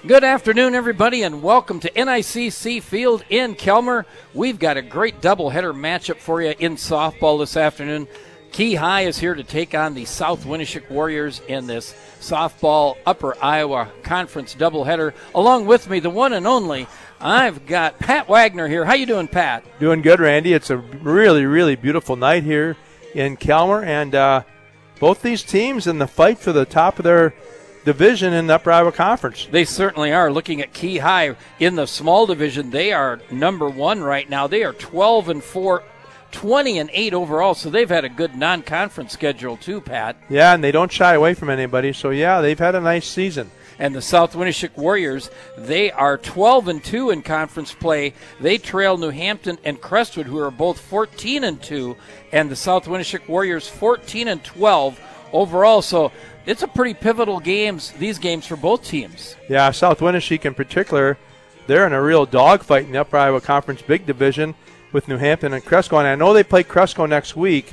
Good afternoon, everybody, and welcome to NICC Field in Kelmer. We've got a great doubleheader matchup for you in softball this afternoon. Key High is here to take on the South Winneshiek Warriors in this softball Upper Iowa Conference doubleheader. Along with me, the one and only, I've got Pat Wagner here. How you doing, Pat? Doing good, Randy. It's a really, really beautiful night here in Kelmer, and both these teams in the fight for the top of their division in the Upper Iowa Conference. They certainly are. Looking at Key High in the small division, they are number one right now. They are 12-4, 20-8 overall, so they've had a good non-conference schedule too, Pat. Yeah, and they don't shy away from anybody, so yeah, they've had a nice season. And the South Winneshiek Warriors, they are 12-2 in conference play. They trail New Hampton and Crestwood, who are both 14-2, and the South Winneshiek Warriors 14-12 overall. So it's a pretty pivotal these games for both teams. Yeah, South Winneshiek in particular, they're in a real dogfight in the Upper Iowa Conference Big Division with New Hampton and Cresco. And I know they play Cresco next week,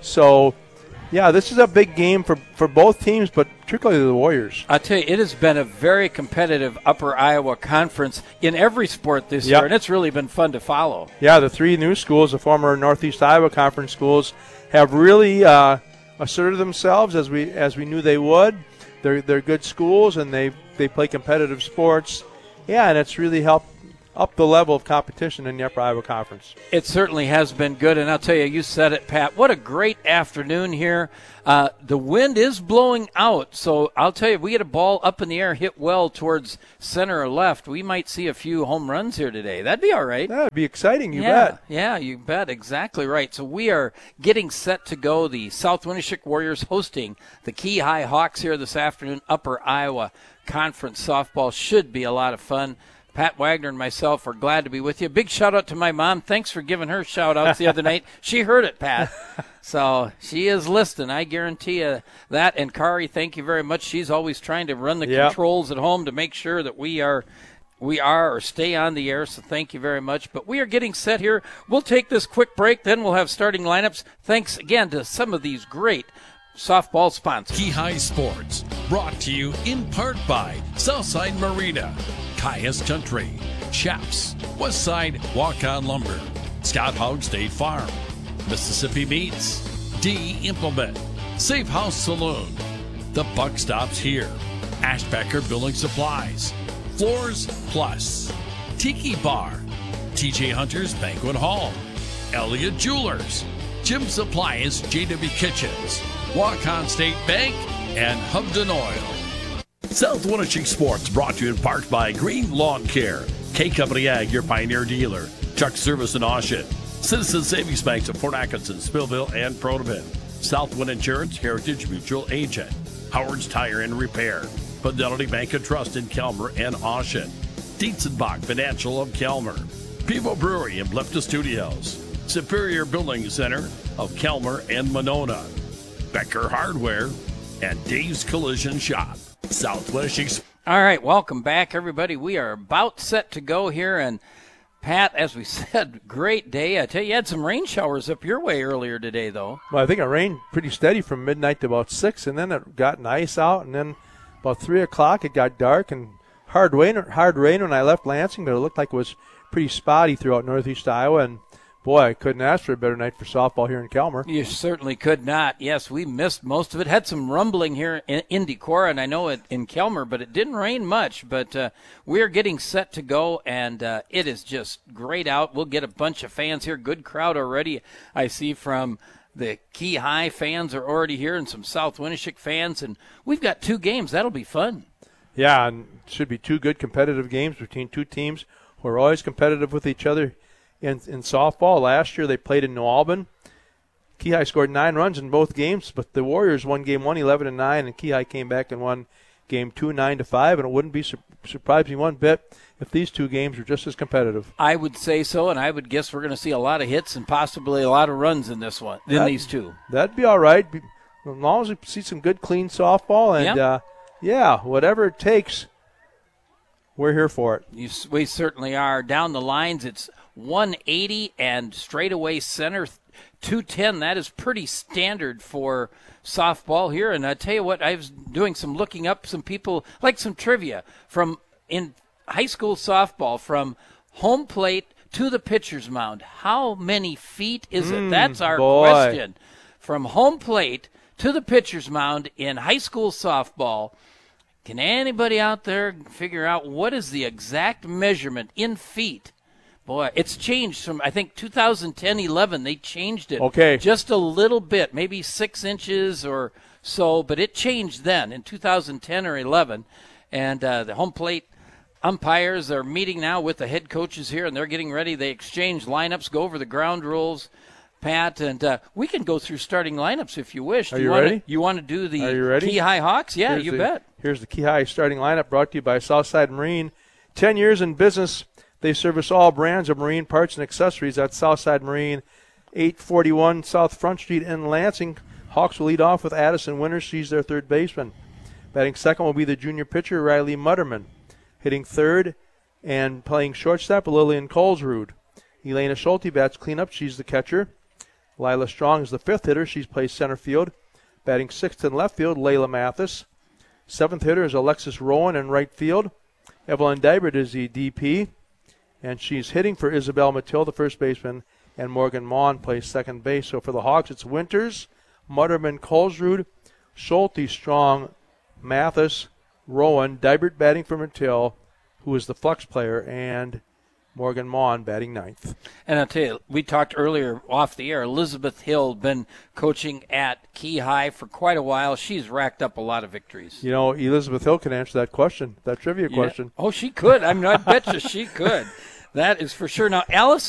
so yeah, this is a big game for both teams, but particularly the Warriors. I tell you, it has been a very competitive Upper Iowa Conference in every sport this year, and it's really been fun to follow. Yeah, the three new schools, the former Northeast Iowa Conference schools, have really asserted themselves as we knew they would. They're good schools, and they play competitive sports. Yeah, and it's really helped up the level of competition in the Upper Iowa Conference. It certainly has been good, and I'll tell you, you said it, Pat, what a great afternoon here. The wind is blowing out, so I'll tell you, if we get a ball up in the air, hit well towards center or left, we might see a few home runs here today. That'd be all right. That would be exciting, you bet. Yeah, you bet. Exactly right. So we are getting set to go. The South Winneshiek Warriors hosting the Key High Hawks here this afternoon. Upper Iowa Conference softball should be a lot of fun. Pat Wagner and myself are glad to be with you. Big shout-out to my mom. Thanks for giving her shout-outs the other night. She heard it, Pat. So she is listening. I guarantee you that. And Kari, thank you very much. She's always trying to run the controls at home to make sure that we are or stay on the air, so thank you very much. But we are getting set here. We'll take this quick break, then we'll have starting lineups. Thanks again to some of these great softball sponsors. Key High Sports, brought to you in part by Southside Marina, Caius Country, Chaps, Westside Walk-On Lumber, Scott Hogg State Farm, Mississippi Meats, D Implement, Safe House Saloon, The Buck Stops Here, Ashbacker Building Supplies, Floors Plus, Tiki Bar, TJ Hunter's Banquet Hall, Elliott Jewelers, Jim Supplies, JW Kitchens, Walk-On State Bank, and Hubden Oil. South Winneshiek Sports brought to you in part by Green Lawn Care, K Company Ag, your Pioneer dealer, Truck Service in Oshet, Citizen Savings Banks of Port Atkinson, Spillville, and Protivin, Southwind Insurance, Heritage Mutual Agent, Howard's Tire and Repair, Fidelity Bank and Trust in Kelmer and Oshet, Dietzenbach Financial of Kelmer, Pivo Brewery in Blefta Studios, Superior Building Center of Kelmer and Monona, Becker Hardware, and Dave's Collision Shop. South Winneshiek. All right, welcome back, everybody. We are about set to go here, and Pat, as we said, great day. I tell you, you had some rain showers up your way earlier today, though. Well, I think it rained pretty steady from midnight to about 6, and then it got nice out, and then about 3 o'clock it got dark and hard rain when I left Lansing, but it looked like it was pretty spotty throughout Northeast Iowa, and boy, I couldn't ask for a better night for softball here in Kelmer. You certainly could not. Yes, we missed most of it. Had some rumbling here in Decorah, and I know it in Kelmer, but it didn't rain much. But we're getting set to go, and it is just great out. We'll get a bunch of fans here. Good crowd already. I see from the Key High fans are already here and some South Winneshiek fans, and we've got 2 games. That'll be fun. Yeah, and it should be 2 good competitive games between 2 teams who are always competitive with each other. In softball, last year they played in New Albany. Key High scored 9 runs in both games, but the Warriors won game 1 11-9, and Key High came back and won game 2 9-5, and it wouldn't be surprised me one bit if these 2 games were just as competitive. I would say so, and I would guess we're going to see a lot of hits and possibly a lot of runs in this one, these 2. That'd be all right, as long as we see some good, clean softball, and whatever it takes, we're here for it. We certainly are. Down the lines, it's 180 and straightaway center 210. That is pretty standard for softball here. And I tell you what, I was doing some looking up some people, like some trivia from in high school softball from home plate to the pitcher's mound, how many feet is it? That's our question. From home plate to the pitcher's mound in high school softball, can anybody out there figure out what is the exact measurement in feet? Boy, it's changed from, I think, 2010-11. They changed it just a little bit, maybe 6 inches or so, but it changed then in 2010 or 11. And the home plate umpires are meeting now with the head coaches here, and they're getting ready. They exchange lineups, go over the ground rules, Pat, and we can go through starting lineups if you wish. Are you ready? You want to do the Are you ready? Key High Hawks? Yeah, you bet. Here's the Key High starting lineup brought to you by Southside Marine. 10 years in business. They service all brands of marine parts and accessories at Southside Marine, 841 South Front Street in Lansing. Hawks will lead off with Addison Winters. She's their third baseman. Batting second will be the junior pitcher, Riley Mutterman. Hitting third and playing shortstop, Lillian Colesrud. Elena Schulte bats cleanup. She's the catcher. Lila Strong is the fifth hitter. She plays center field. Batting sixth in left field, Layla Mathis. Seventh hitter is Alexis Rowan in right field. Evelyn Dybert is the DP. And she's hitting for Isabel Mattil, the first baseman, and Morgan Maughan plays second base. So for the Hawks, it's Winters, Mutterman, Colesrud, Schulte, Strong, Mathis, Rowan, Dybert batting for Mattil, who is the flex player, and Morgan Maughan batting ninth. And I'll tell you, we talked earlier off the air, Elizabeth Hill been coaching at Key High for quite a while. She's racked up a lot of victories. You know, Elizabeth Hill can answer that question, that trivia question. Oh, she could. I mean, I bet you she could. That is for sure. Now, Alice